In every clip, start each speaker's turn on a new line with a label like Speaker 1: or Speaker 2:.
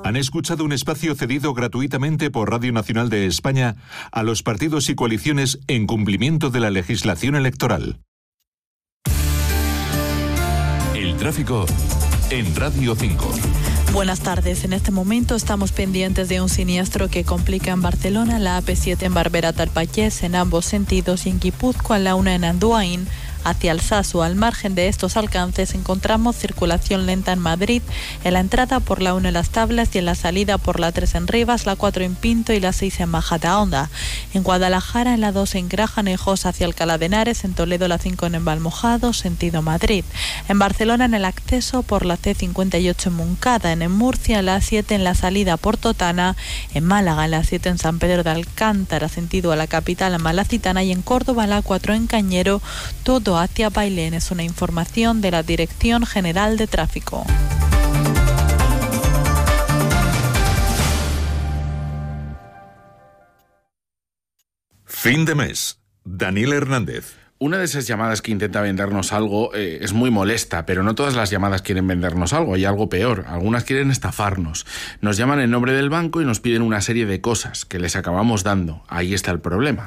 Speaker 1: Han escuchado un espacio cedido gratuitamente por Radio Nacional de España a los partidos y coaliciones en cumplimiento de la legislación electoral. El tráfico en Radio 5.
Speaker 2: Buenas tardes. En este momento estamos pendientes de un siniestro que complica en Barcelona la AP7 en Barberà-Tarpallès en ambos sentidos y en Guipúzcoa en la una en Andoain hacia Alsasu. Al margen de estos alcances encontramos circulación lenta en Madrid, en la entrada por la 1 en Las Tablas y en la salida por la 3 en Rivas, la 4 en Pinto y la 6 en Majadahonda. En Guadalajara en la 2 en Grajanejos hacia Alcalá de Henares, en Toledo la 5 en Embalmojado, sentido Madrid. En Barcelona en el acceso por la C58 en Moncada, en Murcia en la 7 en la salida por Totana, en Málaga en la 7 en San Pedro de Alcántara, sentido a la capital malacitana y en Córdoba la 4 en Cañero, todo hacia Bailén. Es una información de la Dirección General de Tráfico.
Speaker 1: Fin de mes. Daniel Hernández.
Speaker 3: Una de esas llamadas que intenta vendernos algo es muy molesta, pero no todas las llamadas quieren vendernos algo, hay algo peor. Algunas quieren estafarnos. Nos llaman en nombre del banco y nos piden una serie de cosas que les acabamos dando. Ahí está el problema.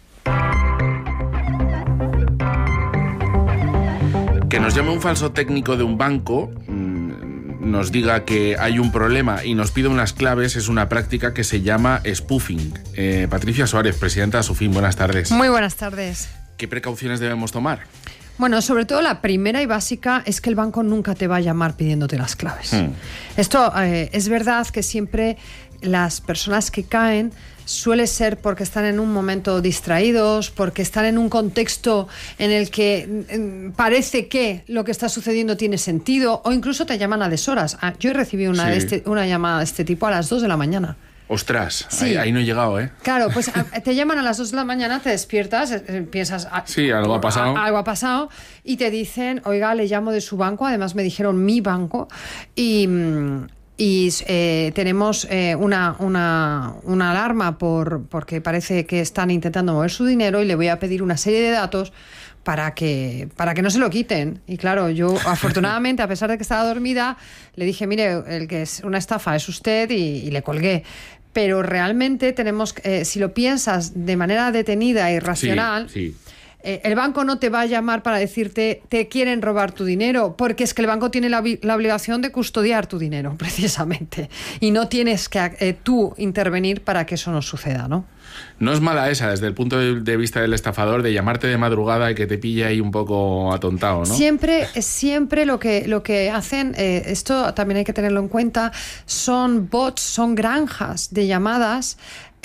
Speaker 3: Que nos llame un falso técnico de un banco, nos diga que hay un problema y nos pida unas claves, es una práctica que se llama spoofing. Patricia Suárez, presidenta de Asufin, buenas tardes.
Speaker 4: Muy buenas tardes.
Speaker 3: ¿Qué precauciones debemos tomar?
Speaker 4: Bueno, sobre todo la primera y básica es que el banco nunca te va a llamar pidiéndote las claves. Esto es verdad que siempre las personas que caen suele ser porque están en un momento distraídos, porque están en un contexto en el que parece que lo que está sucediendo tiene sentido, o incluso te llaman a deshoras. Yo he recibido una llamada de este tipo a las 2 de la mañana.
Speaker 3: Ostras,
Speaker 4: sí.
Speaker 3: ahí no he llegado, ¿eh?
Speaker 4: Claro, pues te llaman a las 2 de la mañana, te despiertas, piensas...
Speaker 3: Sí, algo ha pasado.
Speaker 4: Algo ha pasado y te dicen, oiga, le llamo de su banco, además me dijeron mi banco, y tenemos una alarma porque parece que están intentando mover su dinero y le voy a pedir una serie de datos para que no se lo quiten. Y claro, yo afortunadamente, a pesar de que estaba dormida, le dije, mire, el que es una estafa es usted, y le colgué. Pero realmente tenemos, si lo piensas de manera detenida y racional...
Speaker 3: Sí.
Speaker 4: El banco no te va a llamar para decirte te quieren robar tu dinero, porque es que el banco tiene la obligación de custodiar tu dinero, precisamente. Y no tienes que tú intervenir para que eso no suceda, ¿no?
Speaker 3: No es mala esa, desde el punto de vista del estafador, de llamarte de madrugada y que te pille ahí un poco atontado, ¿no? Siempre
Speaker 4: lo que hacen, esto también hay que tenerlo en cuenta, son bots, son granjas de llamadas,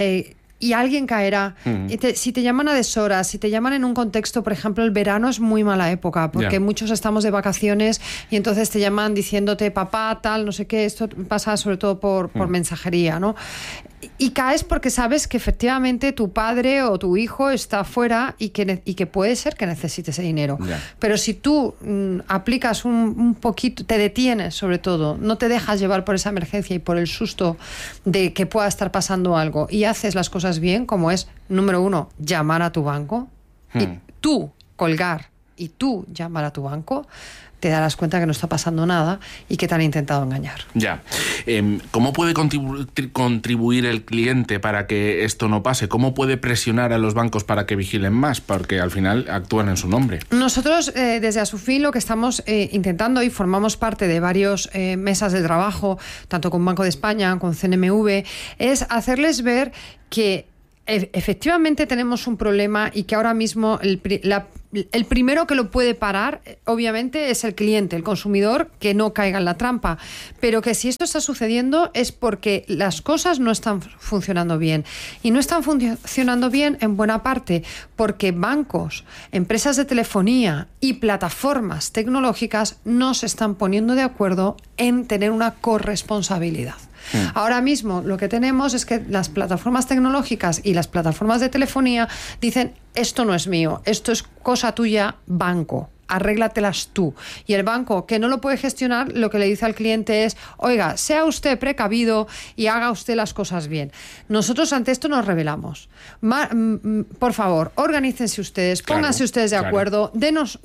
Speaker 4: y alguien caerá. Si te llaman a deshoras, si te llaman en un contexto, por ejemplo, el verano es muy mala época, porque muchos estamos de vacaciones y entonces te llaman diciéndote papá, tal, no sé qué. Esto pasa sobre todo por mensajería, ¿no? Y caes porque sabes que efectivamente tu padre o tu hijo está fuera y que puede ser que necesite ese dinero. Pero si tú aplicas un poquito, te detienes sobre todo, no te dejas llevar por esa emergencia y por el susto de que pueda estar pasando algo y haces las cosas bien, como es, número 1, llamar a tu banco, y tú colgar y tú llamar a tu banco, te darás cuenta que no está pasando nada y que te han intentado engañar.
Speaker 3: Ya. ¿Cómo puede contribuir el cliente para que esto no pase? ¿Cómo puede presionar a los bancos para que vigilen más? Porque al final actúan en su nombre.
Speaker 4: Nosotros, desde Asufin, lo que estamos intentando, y formamos parte de varios mesas de trabajo, tanto con Banco de España, con CNMV, es hacerles ver que efectivamente tenemos un problema y que ahora mismo el primero que lo puede parar, obviamente, es el cliente, el consumidor, que no caiga en la trampa. Pero que si esto está sucediendo es porque las cosas no están funcionando bien. Y no están funcionando bien en buena parte porque bancos, empresas de telefonía y plataformas tecnológicas no se están poniendo de acuerdo en tener una corresponsabilidad. Ahora mismo lo que tenemos es que las plataformas tecnológicas y las plataformas de telefonía dicen, esto no es mío, esto es cosa tuya, banco. arréglatelas tú. Y el banco, que no lo puede gestionar, lo que le dice al cliente es, oiga, sea usted precavido y haga usted las cosas bien. Nosotros ante esto nos rebelamos. Por favor, organícense ustedes, pónganse ustedes de acuerdo, denos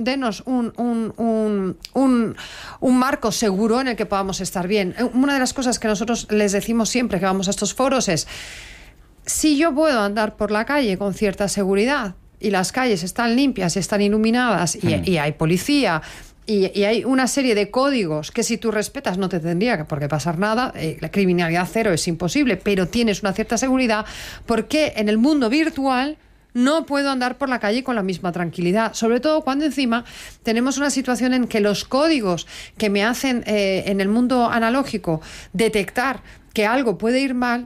Speaker 4: un marco seguro en el que podamos estar bien. Una de las cosas que nosotros les decimos siempre que vamos a estos foros es, si yo puedo andar por la calle con cierta seguridad y las calles están limpias y están iluminadas y hay policía y hay una serie de códigos que si tú respetas no te tendría por qué pasar nada, la criminalidad cero es imposible, pero tienes una cierta seguridad, ¿por qué en el mundo virtual no puedo andar por la calle con la misma tranquilidad? Sobre todo cuando encima tenemos una situación en que los códigos que me hacen en el mundo analógico detectar que algo puede ir mal,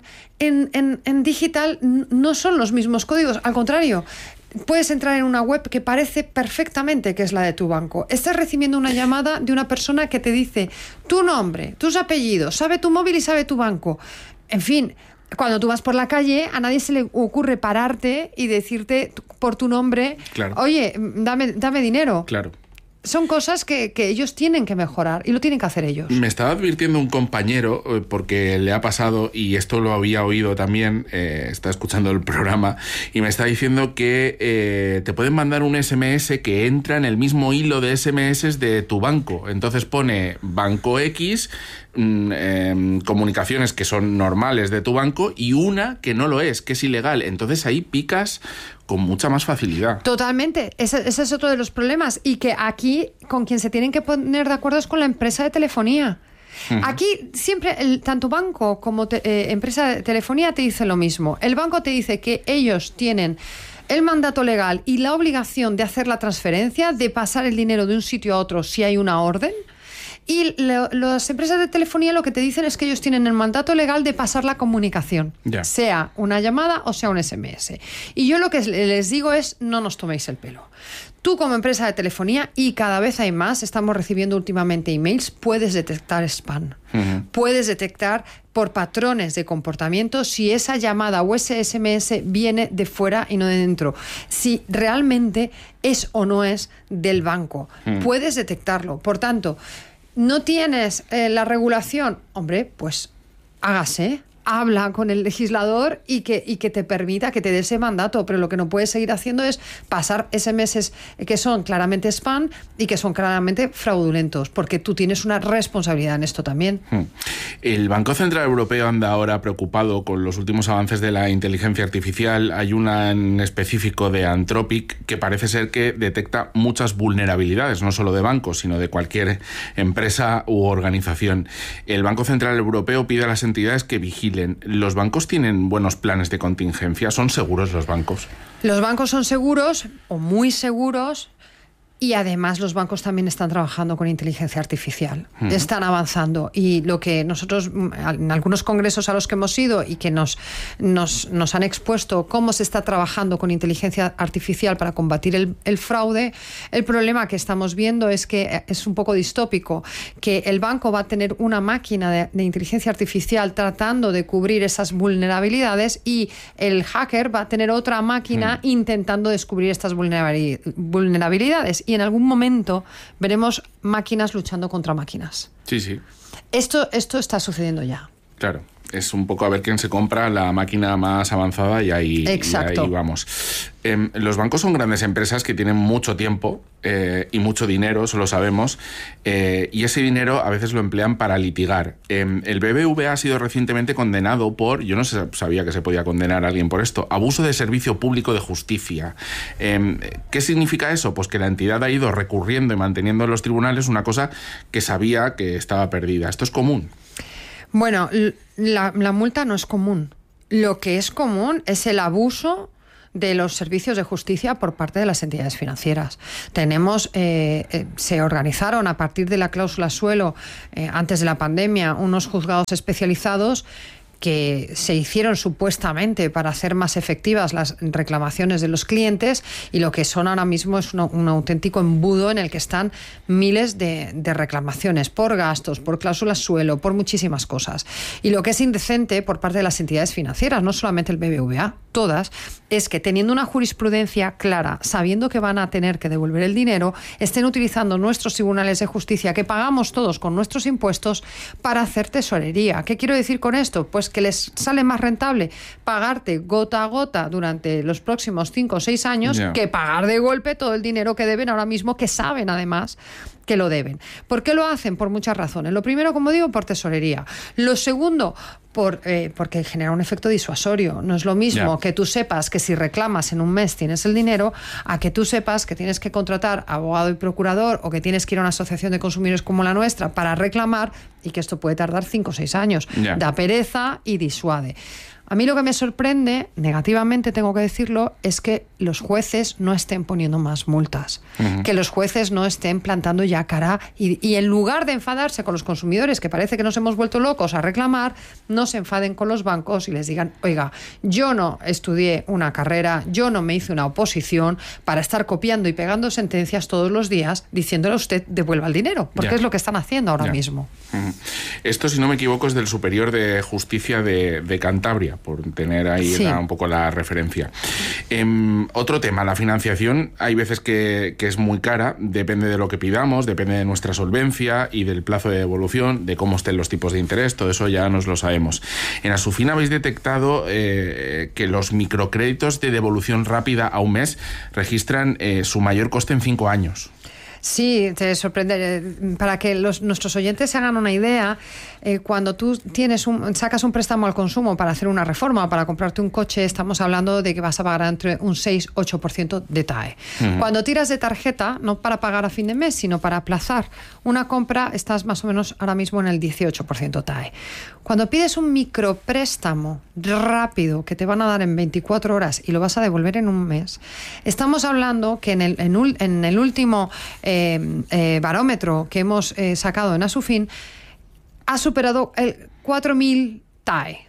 Speaker 4: en digital no son los mismos códigos, al contrario. Puedes entrar en una web que parece perfectamente que es la de tu banco. Estás recibiendo una llamada de una persona que te dice tu nombre, tus apellidos, sabe tu móvil y sabe tu banco. En fin, cuando tú vas por la calle, a nadie se le ocurre pararte y decirte por tu nombre, oye, dame dinero.
Speaker 3: Claro.
Speaker 4: Son cosas que ellos tienen que mejorar y lo tienen que hacer ellos.
Speaker 3: Me estaba advirtiendo un compañero, porque le ha pasado, y esto lo había oído también, está escuchando el programa, y me está diciendo que te pueden mandar un SMS que entra en el mismo hilo de SMS de tu banco. Entonces pone Banco X, comunicaciones que son normales de tu banco y una que no lo es, que es ilegal. Entonces ahí picas con mucha más facilidad.
Speaker 4: Totalmente. Ese es otro de los problemas. Y que aquí con quien se tienen que poner de acuerdo es con la empresa de telefonía. Aquí siempre, tanto banco como empresa de telefonía te dice lo mismo. El banco te dice que ellos tienen el mandato legal y la obligación de hacer la transferencia, de pasar el dinero de un sitio a otro si hay una orden. Y las empresas de telefonía lo que te dicen es que ellos tienen el mandato legal de pasar la comunicación, sea una llamada o sea un SMS. Y yo lo que les digo es, no nos toméis el pelo. Tú como empresa de telefonía, y cada vez hay más, estamos recibiendo últimamente emails, puedes detectar spam. Puedes detectar por patrones de comportamiento si esa llamada o ese SMS viene de fuera y no de dentro. Si realmente es o no es del banco. Puedes detectarlo. Por tanto, no tienes la regulación, hombre, pues hágase. Habla con el legislador y que te permita, que te dé ese mandato, pero lo que no puedes seguir haciendo es pasar SMS que son claramente spam y que son claramente fraudulentos, porque tú tienes una responsabilidad en esto también.
Speaker 3: El Banco Central Europeo anda ahora preocupado con los últimos avances de la inteligencia artificial. Hay una en específico de Anthropic que parece ser que detecta muchas vulnerabilidades, no solo de bancos, sino de cualquier empresa u organización. El Banco Central Europeo pide a las entidades que vigilen. ¿Los bancos tienen buenos planes de contingencia? ¿Son seguros los bancos?
Speaker 4: Los bancos son seguros o muy seguros. Y además los bancos también están trabajando con inteligencia artificial, están avanzando, y lo que nosotros en algunos congresos a los que hemos ido y que nos han expuesto cómo se está trabajando con inteligencia artificial para combatir el fraude, el problema que estamos viendo es que es un poco distópico, que el banco va a tener una máquina de inteligencia artificial tratando de cubrir esas vulnerabilidades y el hacker va a tener otra máquina intentando descubrir estas vulnerabilidades. Y en algún momento veremos máquinas luchando contra máquinas.
Speaker 3: Sí, sí.
Speaker 4: Esto está sucediendo ya.
Speaker 3: Claro. Es un poco a ver quién se compra la máquina más avanzada y ahí vamos. Los bancos son grandes empresas que tienen mucho tiempo y mucho dinero, eso lo sabemos, y ese dinero a veces lo emplean para litigar. El BBVA ha sido recientemente condenado por, yo no sabía que se podía condenar a alguien por esto, abuso de servicio público de justicia. ¿Qué significa eso? Pues que la entidad ha ido recurriendo y manteniendo en los tribunales una cosa que sabía que estaba perdida. ¿Esto es común?
Speaker 4: Bueno, la multa no es común. Lo que es común es el abuso de los servicios de justicia por parte de las entidades financieras. Se organizaron a partir de la cláusula suelo, antes de la pandemia, unos juzgados especializados que se hicieron supuestamente para hacer más efectivas las reclamaciones de los clientes, y lo que son ahora mismo es un auténtico embudo en el que están miles de reclamaciones por gastos, por cláusulas suelo, por muchísimas cosas. Y lo que es indecente por parte de las entidades financieras, no solamente el BBVA, todas, es que teniendo una jurisprudencia clara, sabiendo que van a tener que devolver el dinero, estén utilizando nuestros tribunales de justicia que pagamos todos con nuestros impuestos para hacer tesorería. ¿Qué quiero decir con esto? Pues que les sale más rentable pagarte gota a gota durante los próximos 5 o 6 años que pagar de golpe todo el dinero que deben ahora mismo, que saben además que lo deben. ¿Por qué lo hacen? Por muchas razones. Lo primero, como digo, por tesorería. Lo segundo, porque genera un efecto disuasorio. No es lo mismo que tú sepas que si reclamas en un mes tienes el dinero, a que tú sepas que tienes que contratar abogado y procurador o que tienes que ir a una asociación de consumidores como la nuestra para reclamar, y que esto puede tardar 5 o 6 años. Da pereza y disuade. A mí lo que me sorprende, negativamente tengo que decirlo, es que los jueces no estén poniendo más multas, que los jueces no estén plantando ya cara y en lugar de enfadarse con los consumidores, que parece que nos hemos vuelto locos a reclamar, no se enfaden con los bancos y les digan, oiga, yo no estudié una carrera, yo no me hice una oposición para estar copiando y pegando sentencias todos los días diciéndole a usted devuelva el dinero, porque es lo que están haciendo ahora mismo.
Speaker 3: Esto, si no me equivoco, es del Superior de Justicia de Cantabria, por tener ahí un poco la referencia. Otro tema, la financiación, hay veces que es muy cara, depende de lo que pidamos, depende de nuestra solvencia y del plazo de devolución, de cómo estén los tipos de interés, todo eso ya nos lo sabemos. En Asufin habéis detectado que los microcréditos de devolución rápida a un mes registran su mayor coste en 5 años.
Speaker 4: Sí, te sorprende. Para que nuestros oyentes se hagan una idea, cuando tú sacas un préstamo al consumo para hacer una reforma, para comprarte un coche, estamos hablando de que vas a pagar entre un 6-8% de TAE. Cuando tiras de tarjeta, no para pagar a fin de mes, sino para aplazar una compra, estás más o menos ahora mismo en el 18% TAE. Cuando pides un micropréstamo rápido que te van a dar en 24 horas y lo vas a devolver en un mes, estamos hablando que en el último barómetro que hemos sacado en Asufin ha superado el 4.000 TAE.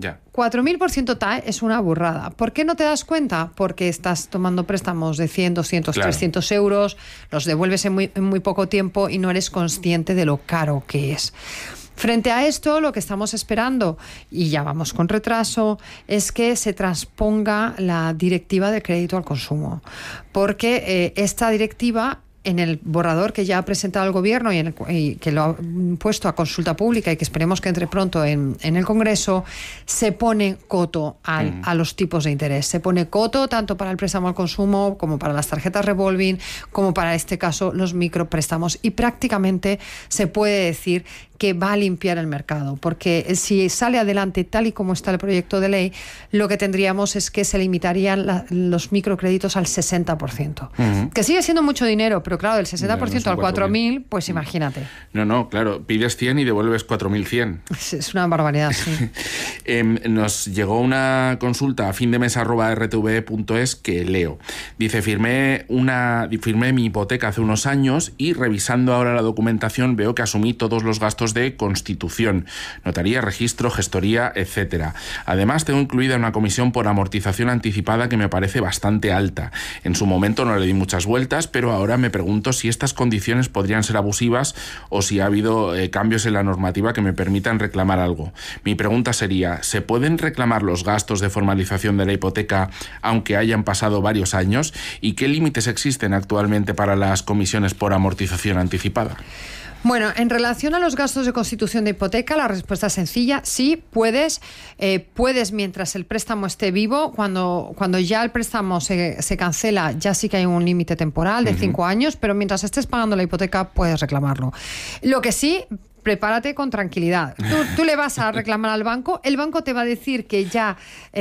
Speaker 4: 4.000% TAE es una burrada. ¿Por qué no te das cuenta? Porque estás tomando préstamos de 100, 200, 300 euros, los devuelves en muy poco tiempo y no eres consciente de lo caro que es. Frente a esto, lo que estamos esperando, y ya vamos con retraso, es que se transponga la directiva de crédito al consumo. Porque esta directiva, en el borrador que ya ha presentado el Gobierno y que lo ha puesto a consulta pública y que esperemos que entre pronto en el Congreso, se pone coto a los tipos de interés. Se pone coto tanto para el préstamo al consumo como para las tarjetas revolving, como para este caso los micropréstamos. Y prácticamente se puede decir que va a limpiar el mercado, porque si sale adelante tal y como está el proyecto de ley, lo que tendríamos es que se limitarían los microcréditos al 60%. Que sigue siendo mucho dinero, pero claro, del 60% al 4.000, pues imagínate.
Speaker 3: No, claro, pides 100 y devuelves 4.100.
Speaker 4: Es una barbaridad, sí.
Speaker 3: Nos llegó una consulta a findemes@rtve.es que leo. Dice, firmé mi hipoteca hace unos años y revisando ahora la documentación veo que asumí todos los gastos de constitución, notaría, registro, gestoría, etcétera. Además, tengo incluida una comisión por amortización anticipada que me parece bastante alta. En su momento no le di muchas vueltas, pero ahora me pregunto si estas condiciones podrían ser abusivas o si ha habido cambios en la normativa que me permitan reclamar algo. Mi pregunta sería, ¿se pueden reclamar los gastos de formalización de la hipoteca aunque hayan pasado varios años? ¿Y qué límites existen actualmente para las comisiones por amortización anticipada?
Speaker 4: Bueno, en relación a los gastos de constitución de hipoteca, la respuesta es sencilla. Sí, puedes mientras el préstamo esté vivo. Cuando ya el préstamo se cancela, ya sí que hay un límite temporal de 5 años, pero mientras estés pagando la hipoteca puedes reclamarlo. Lo que sí, prepárate con tranquilidad. Tú le vas a reclamar al banco, el banco te va a decir que ya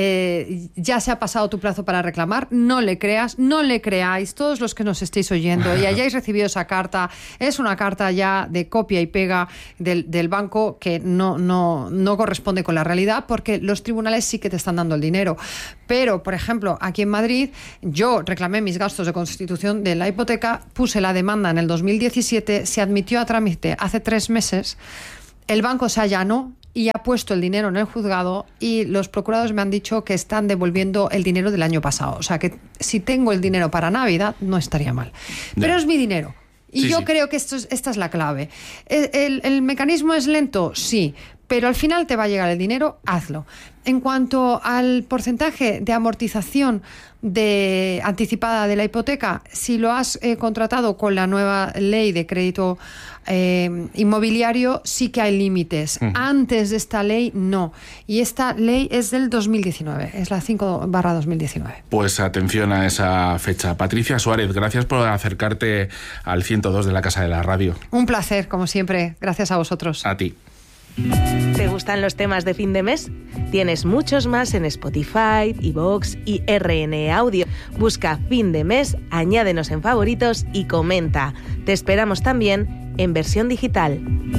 Speaker 4: se ha pasado tu plazo para reclamar. No le creas, no le creáis, todos los que nos estéis oyendo y hayáis recibido esa carta, es una carta ya de copia y pega del banco que no corresponde con la realidad, porque los tribunales sí que te están dando el dinero. Pero, por ejemplo, aquí en Madrid, yo reclamé mis gastos de constitución de la hipoteca, puse la demanda en el 2017, se admitió a trámite hace 3 meses, el banco se allanó y ha puesto el dinero en el juzgado y los procuradores me han dicho que están devolviendo el dinero del año pasado. O sea que si tengo el dinero para Navidad no estaría mal. Pero es mi dinero. Y yo creo que esta es la clave. ¿El mecanismo es lento? Sí. pero al final te va a llegar el dinero, hazlo. En cuanto al porcentaje de amortización anticipada de la hipoteca, si lo has contratado con la nueva ley de crédito inmobiliario, sí que hay límites. Antes de esta ley, no. Y esta ley es del 2019, es la 5/2019.
Speaker 3: Pues atención a esa fecha. Patricia Suárez, gracias por acercarte al 102 de la Casa de la Radio.
Speaker 4: Un placer, como siempre. Gracias a vosotros.
Speaker 3: A ti.
Speaker 5: ¿Te gustan los temas de fin de mes? Tienes muchos más en Spotify, iVoox y RN Audio. Busca Fin de Mes, añádenos en favoritos y comenta. Te esperamos también en versión digital.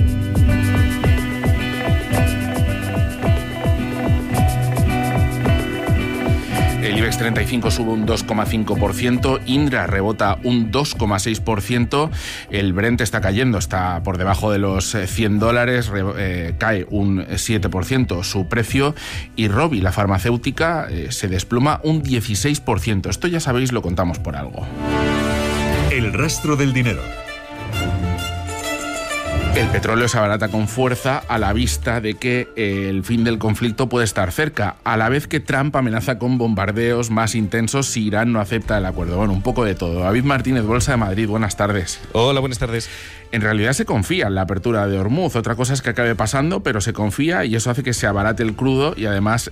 Speaker 3: El IBEX 35 sube un 2,5%, Indra rebota un 2,6%, el Brent está cayendo, está por debajo de los $100, cae un 7% su precio, y Rovi, la farmacéutica, se desploma un 16%. Esto ya sabéis, lo contamos por algo.
Speaker 1: El rastro del dinero.
Speaker 3: El petróleo se abarata con fuerza a la vista de que el fin del conflicto puede estar cerca, a la vez que Trump amenaza con bombardeos más intensos si Irán no acepta el acuerdo. Bueno, un poco de todo. David Martínez, Bolsa de Madrid, buenas tardes.
Speaker 6: Hola, buenas tardes.
Speaker 3: En realidad se confía en la apertura de Hormuz. Otra cosa es que acabe pasando, pero se confía y eso hace que se abarate el crudo y además,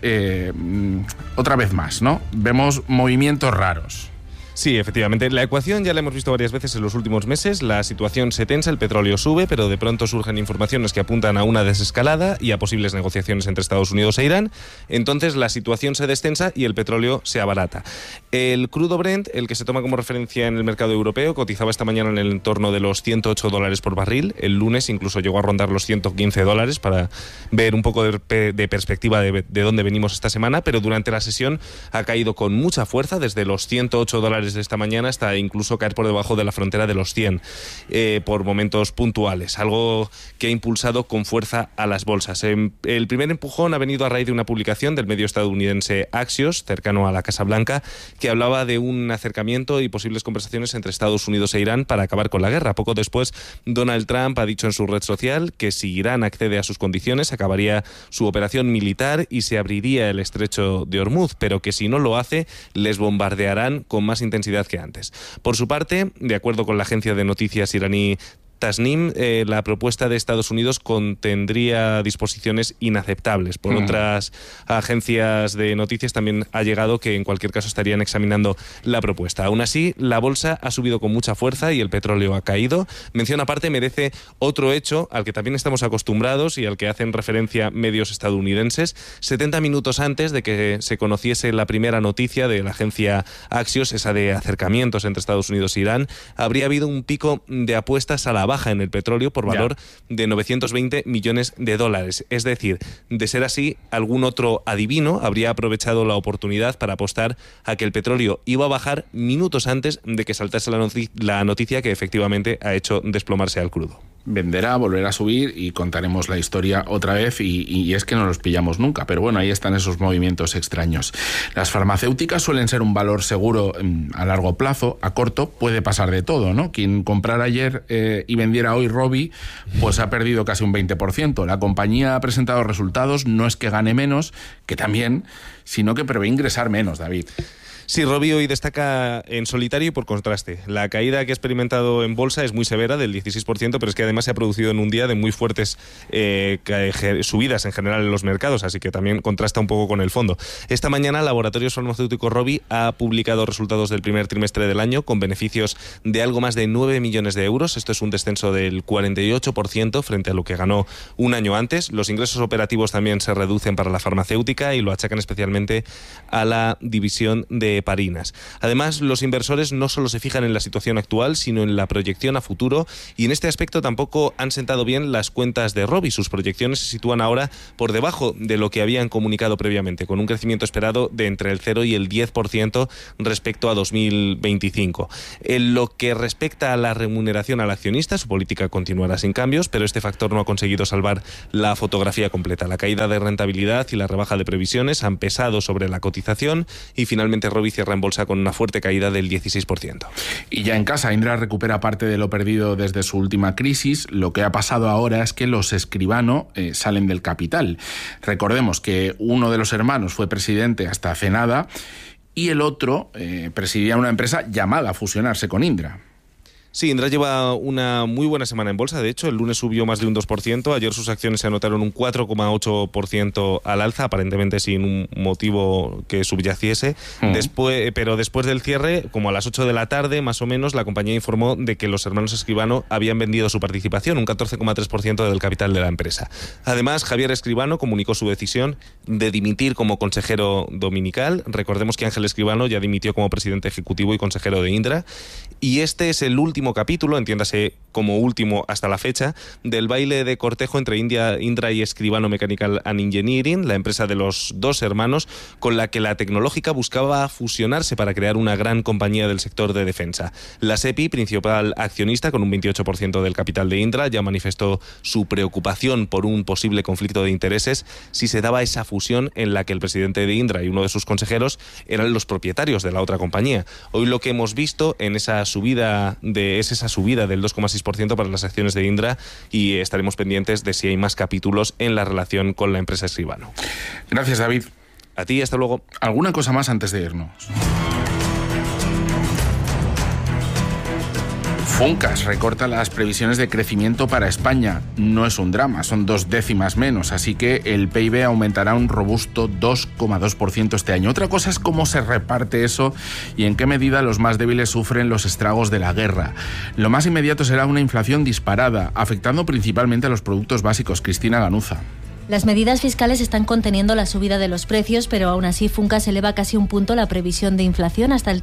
Speaker 3: otra vez más, ¿no? Vemos movimientos raros.
Speaker 6: Sí, efectivamente. La ecuación ya la hemos visto varias veces en los últimos meses. La situación se tensa, el petróleo sube, pero de pronto surgen informaciones que apuntan a una desescalada y a posibles negociaciones entre Estados Unidos e Irán. Entonces la situación se destensa y el petróleo se abarata. El crudo Brent, el que se toma como referencia en el mercado europeo, cotizaba esta mañana en el entorno de los $108 por barril. El lunes incluso llegó a rondar los $115 para ver un poco de perspectiva de dónde venimos esta semana, pero durante la sesión ha caído con mucha fuerza desde los $108 de esta mañana hasta incluso caer por debajo de la frontera de los 100 por momentos puntuales, algo que ha impulsado con fuerza a las bolsas. El primer empujón ha venido a raíz de una publicación del medio estadounidense Axios, cercano a la Casa Blanca, que hablaba de un acercamiento y posibles conversaciones entre Estados Unidos e Irán para acabar con la guerra. Poco después, Donald Trump ha dicho en su red social que si Irán accede a sus condiciones, acabaría su operación militar y se abriría el estrecho de Hormuz, pero que si no lo hace, les bombardearán con más intensidad que antes. Por su parte, de acuerdo con la agencia de noticias iraní Tasnim, la propuesta de Estados Unidos contendría disposiciones inaceptables. Por otras agencias de noticias también ha llegado que en cualquier caso estarían examinando la propuesta. Aún así, la bolsa ha subido con mucha fuerza y el petróleo ha caído. Mención aparte merece otro hecho al que también estamos acostumbrados y al que hacen referencia medios estadounidenses. 70 minutos antes de que se conociese la primera noticia de la agencia Axios, esa de acercamientos entre Estados Unidos e Irán, habría habido un pico de apuestas a la baja en el petróleo por valor de $920 millones. Es decir, de ser así, algún otro adivino habría aprovechado la oportunidad para apostar a que el petróleo iba a bajar minutos antes de que saltase la noticia que efectivamente ha hecho desplomarse al crudo.
Speaker 3: Venderá, volverá a subir y contaremos la historia otra vez y es que no los pillamos nunca, pero bueno, ahí están esos movimientos extraños. Las farmacéuticas suelen ser un valor seguro a largo plazo. A corto puede pasar de todo, ¿no? Quien comprara ayer y vendiera hoy Rovi, pues ha perdido casi un 20%. La compañía ha presentado resultados, no es que gane menos, que también, sino que prevé ingresar menos, David.
Speaker 6: Sí, Rovi hoy destaca en solitario y por contraste. La caída que ha experimentado en bolsa es muy severa, del 16%, pero es que además se ha producido en un día de muy fuertes subidas en general en los mercados, así que también contrasta un poco con el fondo. Esta mañana, Laboratorios Farmacéuticos Rovi ha publicado resultados del primer trimestre del año con beneficios de algo más de 9 millones de euros. Esto es un descenso del 48% frente a lo que ganó un año antes. Los ingresos operativos también se reducen para la farmacéutica y lo achacan especialmente a la división de heparinas. Además, los inversores no solo se fijan en la situación actual, sino en la proyección a futuro, y en este aspecto tampoco han sentado bien las cuentas de Rovi. Sus proyecciones se sitúan ahora por debajo de lo que habían comunicado previamente, con un crecimiento esperado de entre el 0 y el 10% respecto a 2025. En lo que respecta a la remuneración al accionista, su política continuará sin cambios, pero este factor no ha conseguido salvar la fotografía completa. La caída de rentabilidad y la rebaja de previsiones han pesado sobre la cotización y finalmente Rovi hoy cierra en bolsa con una fuerte caída del 16%.
Speaker 3: Y ya en casa, Indra recupera parte de lo perdido desde su última crisis. Lo que ha pasado ahora es que los Escribano salen del capital. Recordemos que uno de los hermanos fue presidente hasta hace nada y el otro presidía una empresa llamada a fusionarse con Indra.
Speaker 6: Sí, Indra lleva una muy buena semana en bolsa. De hecho, el lunes subió más de un 2%. Ayer sus acciones se anotaron un 4,8% al alza, aparentemente sin un motivo que subyaciese. Pero después del cierre, como a las 8 de la tarde, más o menos, la compañía informó de que los hermanos Escribano habían vendido su participación, un 14,3% del capital de la empresa. Además, Javier Escribano comunicó su decisión de dimitir como consejero dominical. Recordemos que Ángel Escribano ya dimitió como presidente ejecutivo y consejero de Indra. Y este es el último capítulo, entiéndase como último hasta la fecha, del baile de cortejo entre Indra y Escribano Mechanical and Engineering, la empresa de los dos hermanos, con la que la tecnológica buscaba fusionarse para crear una gran compañía del sector de defensa. La SEPI, principal accionista con un 28% del capital de Indra, ya manifestó su preocupación por un posible conflicto de intereses si se daba esa fusión en la que el presidente de Indra y uno de sus consejeros eran los propietarios de la otra compañía. Hoy lo que hemos visto en esa subida es esa subida del 2,6% para las acciones de Indra y estaremos pendientes de si hay más capítulos en la relación con la empresa Escribano.
Speaker 3: Gracias, David.
Speaker 6: A ti, hasta luego.
Speaker 3: ¿Alguna cosa más antes de irnos? Funcas recorta las previsiones de crecimiento para España. No es un drama, son 2 décimas menos, así que el PIB aumentará un robusto 2,2% este año. Otra cosa es cómo se reparte eso y en qué medida los más débiles sufren los estragos de la guerra. Lo más inmediato será una inflación disparada, afectando principalmente a los productos básicos. Cristina Ganuza.
Speaker 7: Las medidas fiscales están conteniendo la subida de los precios, pero aún así Funcas eleva casi un punto la previsión de inflación hasta el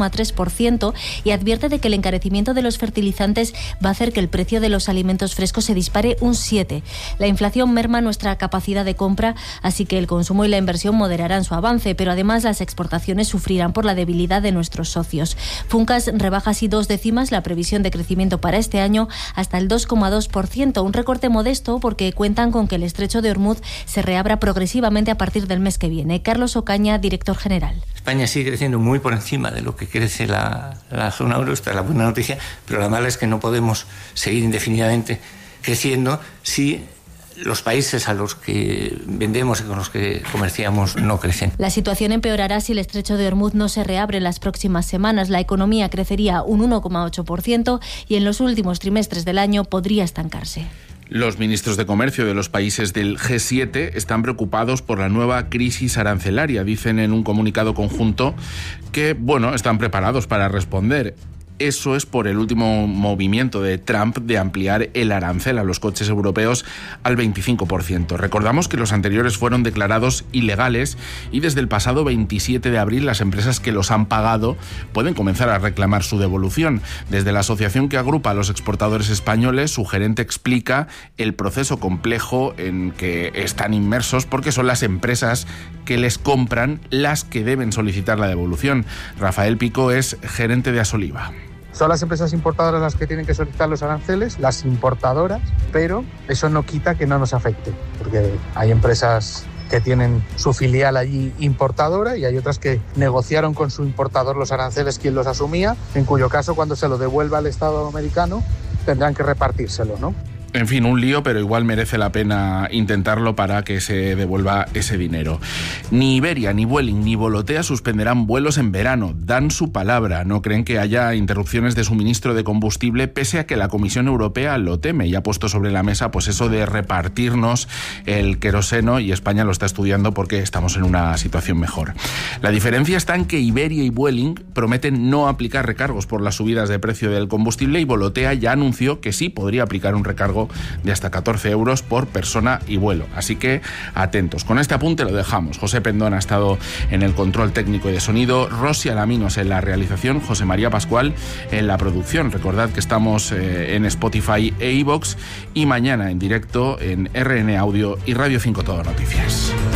Speaker 7: 3,3% y advierte de que el encarecimiento de los fertilizantes va a hacer que el precio de los alimentos frescos se dispare un 7%. La inflación merma nuestra capacidad de compra, así que el consumo y la inversión moderarán su avance, pero además las exportaciones sufrirán por la debilidad de nuestros socios. Funcas rebaja así 2 décimas la previsión de crecimiento para este año hasta el 2,2%, un recorte modesto porque cuentan con que el estrecho de Hormuz se reabra progresivamente a partir del mes que viene. Carlos Ocaña, director general.
Speaker 8: España sigue creciendo muy por encima de lo que crece la zona euro, esta es la buena noticia, pero la mala es que no podemos seguir indefinidamente creciendo si los países a los que vendemos y con los que comerciamos no crecen.
Speaker 7: La situación empeorará si el estrecho de Hormuz no se reabre en las próximas semanas. La economía crecería un 1,8% y en los últimos trimestres del año podría estancarse.
Speaker 3: Los ministros de comercio de los países del G7 están preocupados por la nueva crisis arancelaria. Dicen en un comunicado conjunto que, están preparados para responder. Eso es por el último movimiento de Trump de ampliar el arancel a los coches europeos al 25%. Recordamos que los anteriores fueron declarados ilegales y desde el pasado 27 de abril las empresas que los han pagado pueden comenzar a reclamar su devolución. Desde la asociación que agrupa a los exportadores españoles, su gerente explica el proceso complejo en que están inmersos porque son las empresas que les compran las que deben solicitar la devolución. Rafael Pico es gerente de Asoliva.
Speaker 9: Son las empresas importadoras las que tienen que solicitar los aranceles, las importadoras, pero eso no quita que no nos afecte, porque hay empresas que tienen su filial allí importadora y hay otras que negociaron con su importador los aranceles quien los asumía, en cuyo caso cuando se lo devuelva al Estado americano tendrán que repartírselo, ¿no?
Speaker 3: En fin, un lío, pero igual merece la pena intentarlo para que se devuelva ese dinero. Ni Iberia, ni Vueling, ni Volotea suspenderán vuelos en verano. Dan su palabra. No creen que haya interrupciones de suministro de combustible, pese a que la Comisión Europea lo teme y ha puesto sobre la mesa pues eso de repartirnos el queroseno, y España lo está estudiando porque estamos en una situación mejor. La diferencia está en que Iberia y Vueling prometen no aplicar recargos por las subidas de precio del combustible y Volotea ya anunció que sí podría aplicar un recargo de hasta 14 euros por persona y vuelo. Así que atentos. Con este apunte lo dejamos. José Pendón ha estado en el control técnico y de sonido, Rosy Alaminos en la realización, José María Pascual en la producción. Recordad que estamos en Spotify e iVoox y mañana en directo en RN Audio y Radio 5 Todo Noticias.